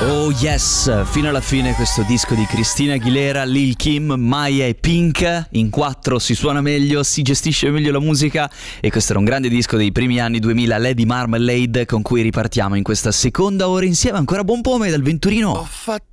Oh yes, fino alla fine questo disco di Christina Aguilera, Lil Kim, Maya e Pink. In 4 si suona meglio, si gestisce meglio la musica e questo era un grande disco dei primi anni 2000, Lady Marmalade, con cui ripartiamo in questa seconda ora insieme. Ancora buon pomeriggio dal Venturino.